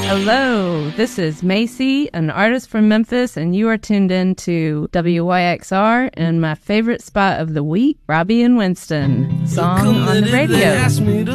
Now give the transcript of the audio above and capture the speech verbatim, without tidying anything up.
Hello, this is Macy, an artist from Memphis, and you are tuned in to W Y X R and my favorite spot of the week, Robbie and Winston, song on the radio.